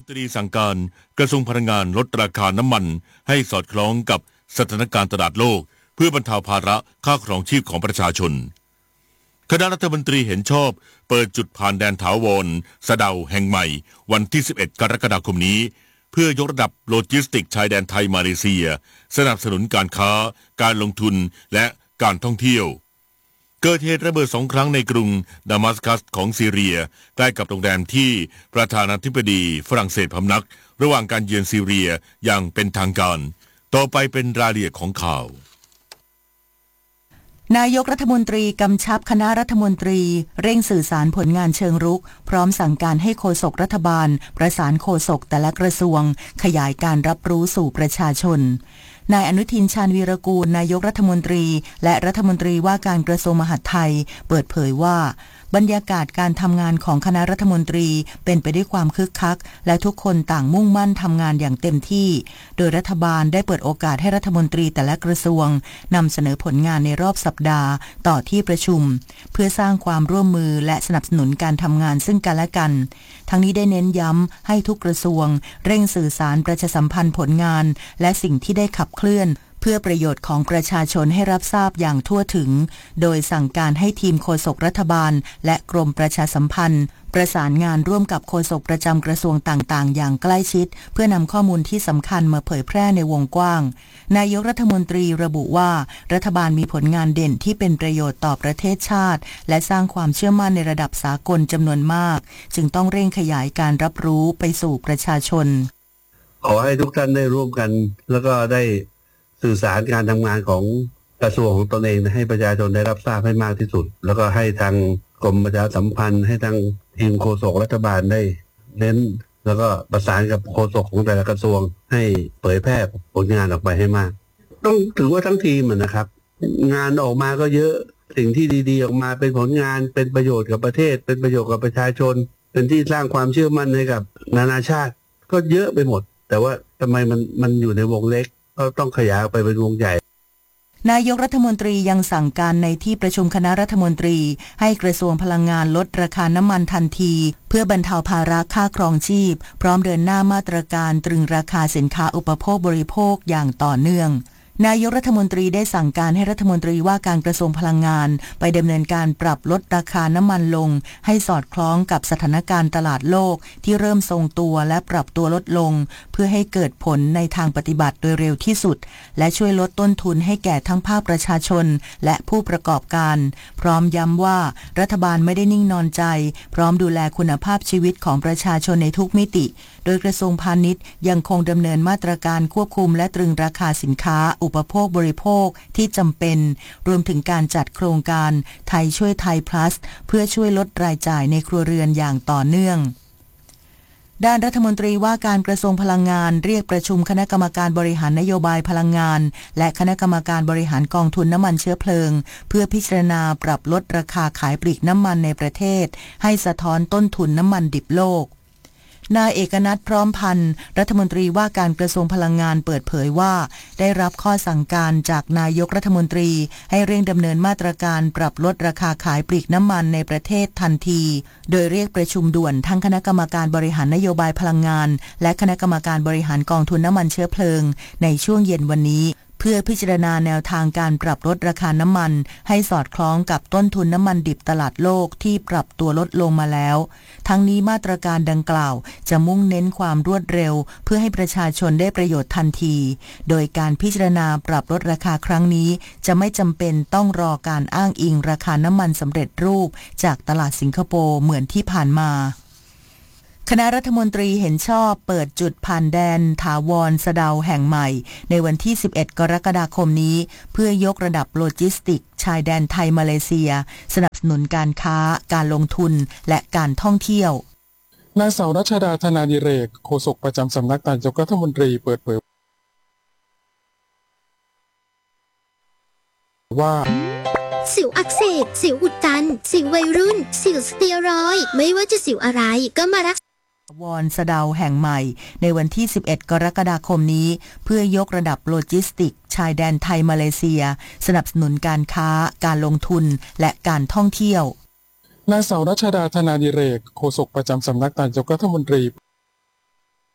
ตรีสั่งการกระทรวงพลังงานลดราคาน้ำมันให้สอดคล้องกับสถานการณ์ตลาดโลกเพื่อบรรเทาภาระค่าครองชีพของประชาชนคณะรัฐมนตรีเห็นชอบเปิดจุดผ่านแดนถาวรสะเดาแห่งใหม่วันที่11กรกฎาคมนี้เพื่อยกระดับโลจิสติกชายแดนไทยมาเลเซียสนับสนุนการค้าการลงทุนและการท่องเที่ยวเกิดเหตุระเบิด2 ครั้งในกรุงดามัสกัสของซีเรียใกล้กับโรงแรมที่ประธานาธิบดีฝรั่งเศสพำนักระหว่างการเยือนซีเรียอย่างเป็นทางการต่อไปเป็นรายละเอียดของข่าวนายกรัฐมนตรีกำชับคณะรัฐมนตรีเร่งสื่อสารผลงานเชิงรุกพร้อมสั่งการให้โฆษกรัฐบาลประสานโฆษกแต่ละกระทรวงขยายการรับรู้สู่ประชาชนนายอนุทินชาญวีรกูลนายกรัฐมนตรีและรัฐมนตรีว่าการกระทรวงมหาดไทยเปิดเผยว่าบรรยากาศการทำงานของคณะรัฐมนตรีเป็นไปด้วยความคึกคักและทุกคนต่างมุ่งมั่นทำงานอย่างเต็มที่โดยรัฐบาลได้เปิดโอกาสให้รัฐมนตรีแต่ละกระทรวงนำเสนอผลงานในรอบสัปดาห์ต่อที่ประชุมเพื่อสร้างความร่วมมือและสนับสนุนการทำงานซึ่งกันและกันทั้งนี้ได้เน้นย้ำให้ทุกกระทรวงเร่งสื่อสารประชาสัมพันธ์ผลงานและสิ่งที่ได้ขับเคลื่อนเพื่อประโยชน์ของประชาชนให้รับทราบอย่างทั่วถึงโดยสั่งการให้ทีมโฆษกรัฐบาลและกรมประชาสัมพันธ์ประสานงานร่วมกับโฆษกประจำกระทรวงต่างๆอย่างใกล้ชิดเพื่อนำข้อมูลที่สำคัญมาเผยแพร่ในวงกว้างนายกรัฐมนตรีระบุว่ารัฐบาลมีผลงานเด่นที่เป็นประโยชน์ต่อประเทศชาติและสร้างความเชื่อมั่นในระดับสากลจำนวนมากจึงต้องเร่งขยายการรับรู้ไปสู่ประชาชนขอให้ทุกท่านได้ร่วมกันแล้วก็ได้สื่อสารการทำงานของกระทรวงของตนเองให้ประชาชนได้รับทราบให้มากที่สุดแล้วก็ให้ทางกรมประชาสัมพันธ์ให้ทางทีมโฆษกรัฐบาลได้เน้นแล้วก็ประสานกับโฆษกของแต่ละกระทรวงให้เผยแพร่ผลงานออกไปให้มากต้องถือว่าทั้งทีมนะครับงานออกมาก็เยอะสิ่งที่ดีๆออกมาเป็นผลงานเป็นประโยชน์กับประเทศเป็นประโยชน์กับประชาชนเป็นที่สร้างความเชื่อมั่นให้กับนานาชาติก็เยอะไปหมดแต่ว่าทำไมมันอยู่ในวงเล็กก็ต้องขยายไปเป็นวงใหญ่นายกรัฐมนตรียังสั่งการในที่ประชุมคณะรัฐมนตรีให้กระทรวงพลังงานลดราคาน้ำมันทันทีเพื่อบรรเทาภาระค่าครองชีพพร้อมเดินหน้ามาตรการตรึงราคาสินค้าอุปโภคบริโภคอย่างต่อเนื่องนายกรัฐมนตรีได้สั่งการให้รัฐมนตรีว่าการกระทรวงพลังงานไปดำเนินการปรับลดราคาน้ำมันลงให้สอดคล้องกับสถานการณ์ตลาดโลกที่เริ่มทรงตัวและปรับตัวลดลงเพื่อให้เกิดผลในทางปฏิบัติโดยเร็วที่สุดและช่วยลดต้นทุนให้แก่ทั้งภาคประชาชนและผู้ประกอบการพร้อมย้ำว่ารัฐบาลไม่ได้นิ่งนอนใจพร้อมดูแลคุณภาพชีวิตของประชาชนในทุกมิติโดยกระทรวงพาณิชย์ยังคงดำเนินมาตรการควบคุมและตรึงราคาสินค้าอุปโภคบริโภคที่จำเป็นรวมถึงการจัดโครงการไทยช่วยไทย plus เพื่อช่วยลดรายจ่ายในครัวเรือนอย่างต่อเนื่องด้านรัฐมนตรีว่าการกระทรวงพลังงานเรียกประชุมคณะกรรมการบริหารนโยบายพลังงานและคณะกรรมการบริหารกองทุนน้ำมันเชื้อเพลิงเพื่อพิจารณาปรับลดราคาขายปลีกน้ำมันในประเทศให้สะท้อนต้นทุนน้ำมันดิบโลกนายเอกนัทพร้อมพันธ์รัฐมนตรีว่าการกระทรวงพลังงานเปิดเผยว่าได้รับข้อสั่งการจากนายกรัฐมนตรีให้เร่งดำเนินมาตรการปรับลดราคาขายปลีกน้ำมันในประเทศทันทีโดยเรียกประชุมด่วนทั้งคณะกรรมการบริหารนโยบายพลังงานและคณะกรรมการบริหารกองทุนน้ำมันเชื้อเพลิงในช่วงเย็นวันนี้เพื่อพิจารณาแนวทางการปรับลดราคาน้ำมันให้สอดคล้องกับต้นทุนน้ำมันดิบตลาดโลกที่ปรับตัวลดลงมาแล้วทั้งนี้มาตรการดังกล่าวจะมุ่งเน้นความรวดเร็วเพื่อให้ประชาชนได้ประโยชน์ทันทีโดยการพิจารณาปรับลดราคาครั้งนี้จะไม่จำเป็นต้องรอการอ้างอิงราคาน้ำมันสำเร็จรูปจากตลาดสิงคโปร์เหมือนที่ผ่านมาคณะรัฐมนตรีเห็นชอบเปิดจุดผ่านแดนถาวรสะเดาแห่งใหม่ในวันที่11กรกฎาคมนี้เพื่อยกระดับโลจิสติกชายแดนไทยมาเลเซียสนับสนุนการค้าการลงทุนและการท่องเที่ยวนางสาวรัชดาธนาดิเรกโฆษกประจำสำนักนายกรัฐมนตรีเปิดเผยว่าสิวอักเสบสิวอุดตันสิววัยรุ่นสิวสเตียรอยด์ไม่ว่าจะสิวอะไรก็มารักษาวอนสะเดาแห่งใหม่ในวันที่11กรกฎาคมนี้เพื่อยกระดับโลจิสติกชายแดนไทยมาเลเซียสนับสนุนการค้าการลงทุนและการท่องเที่ยวนางสาวรัชดาธนาดิเรกโฆษกประจำสำนักนายกรัฐมนตรี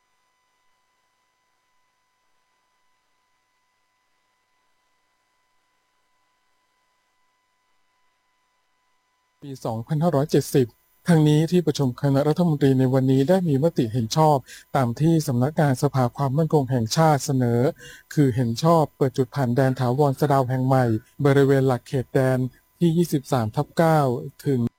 ปี 2570 ทั้งนี้ที่ประชุมคณะรัฐมนตรีในวันนี้ได้มีมติเห็นชอบตามที่สำนักงานสภาความมั่นคงแห่งชาติเสนอคือเห็นชอบเปิดจุดผ่านแดนถาวรสะดาวแห่งใหม่บริเวณหลักเขตแดนที่ 23/9 ถึง